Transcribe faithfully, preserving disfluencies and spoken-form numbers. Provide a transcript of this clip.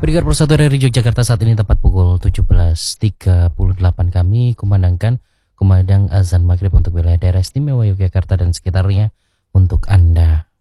Pendengar Persatuan dari Yogyakarta, saat ini tepat pukul tujuh belas tiga puluh delapan kami kumandangkan kumandang azan maghrib untuk wilayah daerah istimewa Yogyakarta dan sekitarnya untuk Anda.